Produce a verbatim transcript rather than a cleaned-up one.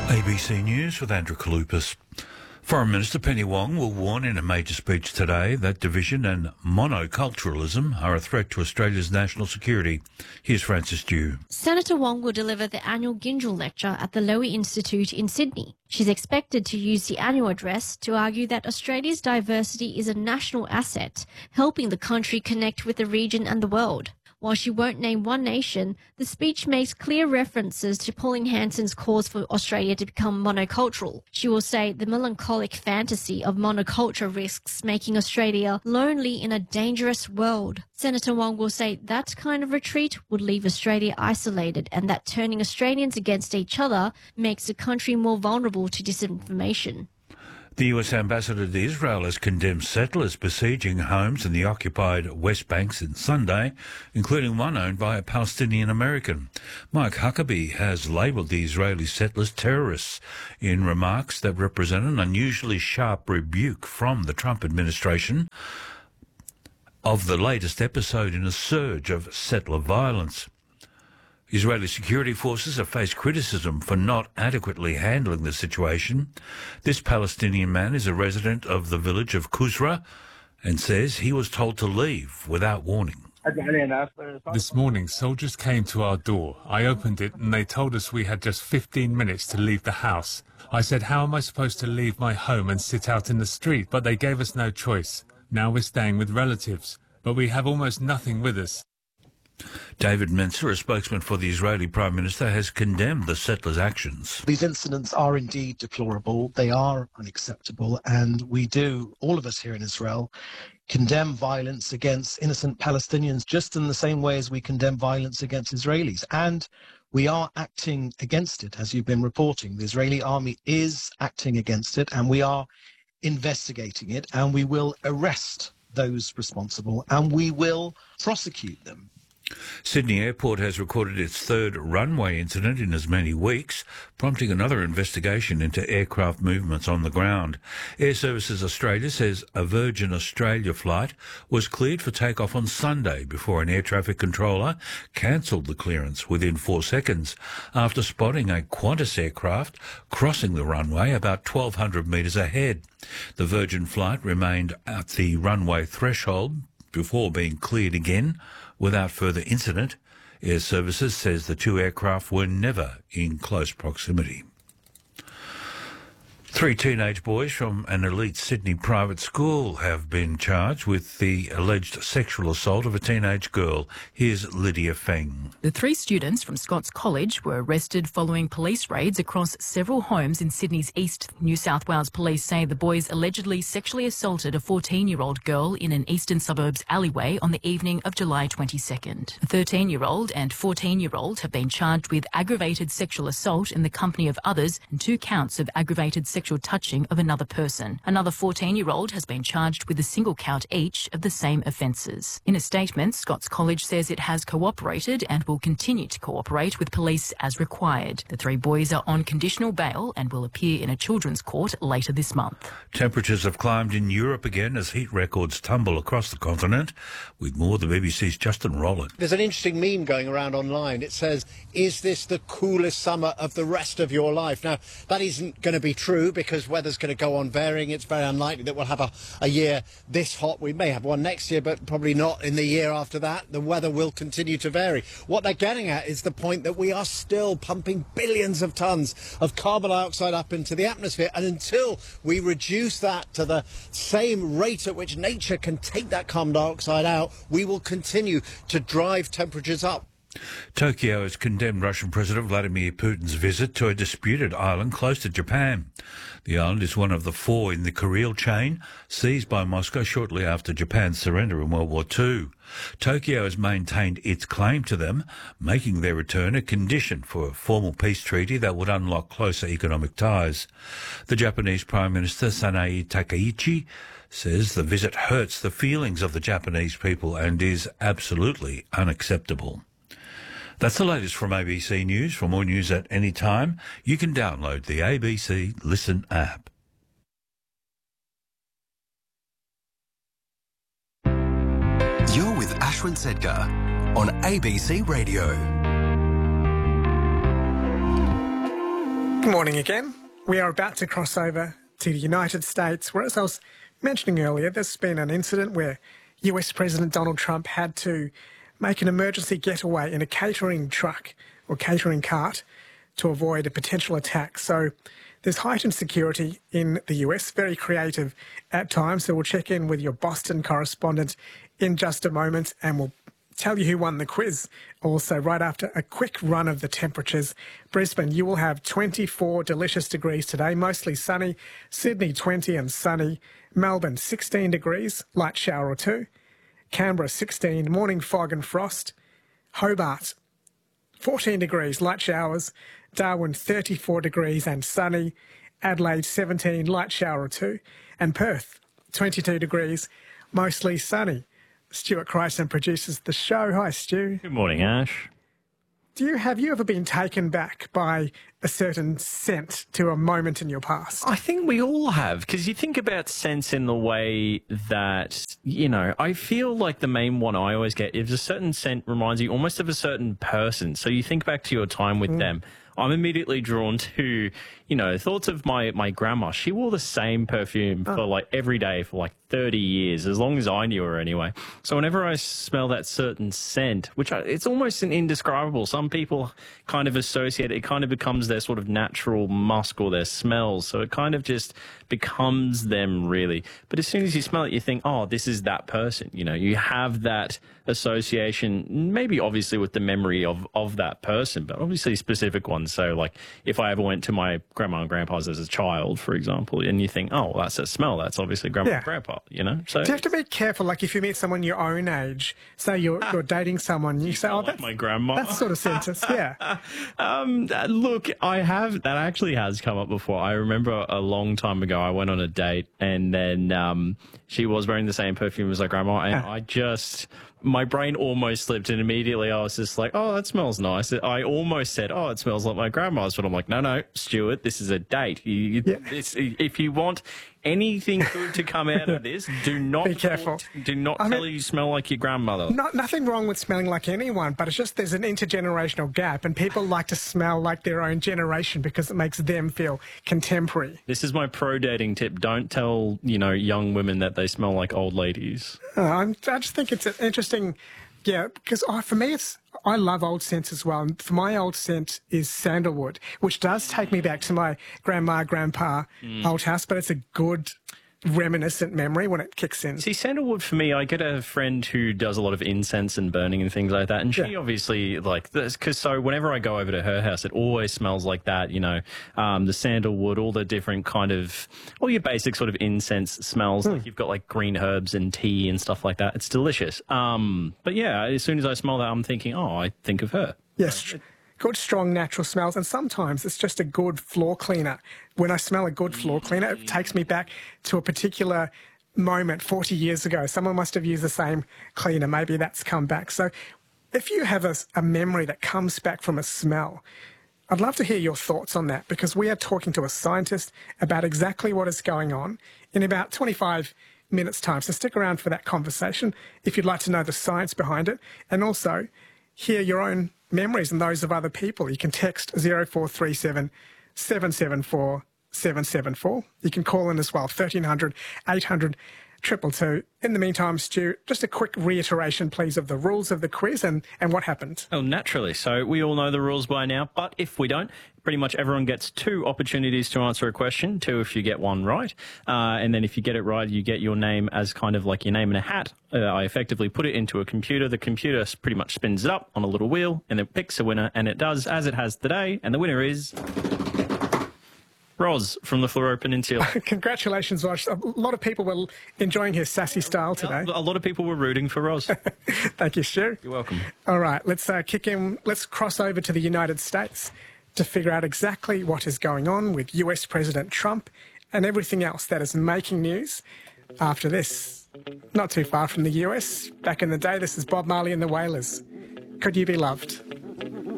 A B C News with Andrew Kalupas. Foreign Minister Penny Wong will warn in a major speech today that division and monoculturalism are a threat to Australia's national security. Here's Francis Dew. Senator Wong will deliver the annual Gyngell Lecture at the Lowy Institute in Sydney. She's expected to use the annual address to argue that Australia's diversity is a national asset, helping the country connect with the region and the world. While she won't name one nation, the speech makes clear references to Pauline Hanson's calls for Australia to become monocultural. She will say the melancholic fantasy of monoculture risks making Australia lonely in a dangerous world. Senator Wong will say that kind of retreat would leave Australia isolated and that turning Australians against each other makes the country more vulnerable to disinformation. The U S ambassador to Israel has condemned settlers besieging homes in the occupied West Bank since Sunday, including one owned by a Palestinian American. Mike Huckabee has labelled the Israeli settlers terrorists in remarks that represent an unusually sharp rebuke from the Trump administration of the latest episode in a surge of settler violence. Israeli security forces have faced criticism for not adequately handling the situation. This Palestinian man is a resident of the village of Kusra and says he was told to leave without warning. This morning, soldiers came to our door. I opened it and they told us we had just fifteen minutes to leave the house. I said, how am I supposed to leave my home and sit out in the street? But they gave us no choice. Now we're staying with relatives, but we have almost nothing with us. David Mencer, a spokesman for the Israeli Prime Minister, has condemned the settlers' actions. These incidents are indeed deplorable. They are unacceptable. And we do, all of us here in Israel, condemn violence against innocent Palestinians just in the same way as we condemn violence against Israelis. And we are acting against it, as you've been reporting. The Israeli army is acting against it, and we are investigating it, and we will arrest those responsible, and we will prosecute them. Sydney Airport has recorded its third runway incident in as many weeks, prompting another investigation into aircraft movements on the ground. Air Services Australia says a Virgin Australia flight was cleared for takeoff on Sunday before an air traffic controller cancelled the clearance within four seconds after spotting a Qantas aircraft crossing the runway about twelve hundred metres ahead. The Virgin flight remained at the runway threshold before being cleared again without further incident. Air Services says the two aircraft were never in close proximity. Three teenage boys from an elite Sydney private school have been charged with the alleged sexual assault of a teenage girl. Here's Lydia Feng. The three students from Scots College were arrested following police raids across several homes in Sydney's east. New South Wales police say the boys allegedly sexually assaulted a fourteen-year-old girl in an eastern suburbs alleyway on the evening of July twenty-second. A thirteen-year-old and fourteen-year-old have been charged with aggravated sexual assault in the company of others and two counts of aggravated sexual Sexual touching of another person. Another fourteen-year-old has been charged with a single count each of the same offences. In a statement, Scots College says it has cooperated and will continue to cooperate with police as required. The three boys are on conditional bail and will appear in a children's court later this month. Temperatures have climbed in Europe again as heat records tumble across the continent. With more, the B B C's Justin Rowland. There's an interesting meme going around online. It says, is this the coolest summer of the rest of your life? Now, that isn't going to be true, because weather's going to go on varying. It's very unlikely that we'll have a, a year this hot. We may have one next year, but probably not in the year after that. The weather will continue to vary. What they're getting at is the point that we are still pumping billions of tonnes of carbon dioxide up into the atmosphere, and until we reduce that to the same rate at which nature can take that carbon dioxide out, we will continue to drive temperatures up. Tokyo has condemned Russian President Vladimir Putin's visit to a disputed island close to Japan. The island is one of the four in the Kuril chain, seized by Moscow shortly after Japan's surrender in World War Two. Tokyo has maintained its claim to them, making their return a condition for a formal peace treaty that would unlock closer economic ties. The Japanese Prime Minister Sanae Takaichi says the visit hurts the feelings of the Japanese people and is absolutely unacceptable. That's the latest from A B C News. For more news at any time, you can download the A B C Listen app. You're with Ashwin Sedgar on A B C Radio. Good morning again. We are about to cross over to the United States, where, as I was mentioning earlier, there's been an incident where U S President Donald Trump had to make an emergency getaway in a catering truck or catering cart to avoid a potential attack. So there's heightened security in the U S, very creative at times. So we'll check in with your Boston correspondent in just a moment, and we'll tell you who won the quiz also right after a quick run of the temperatures. Brisbane, you will have twenty-four delicious degrees today, mostly sunny. Sydney, twenty and sunny. Melbourne, sixteen degrees, light shower or two. Canberra, sixteen, morning fog and frost. Hobart, fourteen degrees, light showers. Darwin, thirty-four degrees and sunny. Adelaide, seventeen, light shower or two. And Perth, twenty-two degrees, mostly sunny. Stuart Crichton produces the show. Hi, Stu. Good morning, Ash. Do you have you ever been taken back by a certain scent to a moment in your past? I think we all have, because you think about scents in the way that, you know, I feel like the main one I always get is a certain scent reminds you almost of a certain person. So you think back to your time with mm. them. I'm immediately drawn to, you know, thoughts of my, my grandma. She wore the same perfume oh. for like every day for like thirty years, as long as I knew her anyway. So whenever I smell that certain scent, which I, it's almost an indescribable, some people kind of associate it, it kind of becomes their sort of natural musk or their smells. So it kind of just becomes them really. But as soon as you smell it, you think, oh, this is that person. You know, you have that association, maybe obviously with the memory of, of that person, but obviously specific ones. So like if I ever went to my grandma and grandpa's as a child, for example, and you think, oh, well, that's a smell, that's obviously grandma yeah. and grandpa, you know? So do you have to be careful, like if you meet someone your own age, say you're, you're dating someone, you say, oh, like that's my grandma. That sort of sentence, yeah. um, look, I have, that actually has come up before. I remember a long time ago, I went on a date and then um, she was wearing the same perfume as her grandma, and ah. I just... my brain almost slipped, and immediately I was just like, oh, that smells nice. I almost said, oh, it smells like my grandma's, but I'm like, no, no, Stuart, this is a date. You, you, yeah. this, if you want anything good to come out of this, do not be careful. Talk, do not I tell mean, her you smell like your grandmother. Not, nothing wrong with smelling like anyone, but it's just there's an intergenerational gap, and people like to smell like their own generation because it makes them feel contemporary. This is my pro dating tip. Don't tell, you know, young women that they smell like old ladies. Uh, I'm, I just think it's an interesting, yeah, because oh, for me, it's I love old scents as well. And for my old scent is sandalwood, which does take me back to my grandma, grandpa, mm. old house, but it's a good reminiscent memory when it kicks in. See, sandalwood for me, I get a friend who does a lot of incense and burning and things like that, and she yeah. obviously like this, because so whenever I go over to her house, it always smells like that, you know, um, the sandalwood, all the different kind of, all your basic sort of incense smells, mm. like you've got like green herbs and tea and stuff like that. It's delicious. Um, but yeah, as soon as I smell that, I'm thinking, oh, I think of her. Yes. Good, strong, natural smells, and sometimes it's just a good floor cleaner. When I smell a good floor cleaner, it takes me back to a particular moment forty years ago. Someone must have used the same cleaner. Maybe that's come back. So if you have a, a memory that comes back from a smell, I'd love to hear your thoughts on that, because we are talking to a scientist about exactly what is going on in about twenty-five minutes' time. So stick around for that conversation if you'd like to know the science behind it, and also hear your own memories and those of other people. You can text zero four three seven, seven seven four, seven seven four. You can call in as well, thirteen hundred, eight hundred, two two two. In the meantime, Stu, just a quick reiteration, please, of the rules of the quiz and, and what happened. Oh, naturally. So we all know the rules by now, but if we don't, pretty much everyone gets two opportunities to answer a question, two if you get one right. Uh, and then if you get it right, you get your name as kind of like your name in a hat. Uh, I effectively put it into a computer. The computer pretty much spins it up on a little wheel and then picks a winner, and it does as it has today. And the winner is Roz from the Fleurieu Peninsula. Congratulations, Roz. A lot of people were enjoying his sassy style today. A lot of people were rooting for Roz. Thank you, Stu. You're welcome. All right, let's uh, kick in. Let's cross over to the United States to figure out exactly what is going on with U S President Trump and everything else that is making news after this. Not too far from the U S. Back in the day, this is Bob Marley and the Wailers. Could You Be Loved?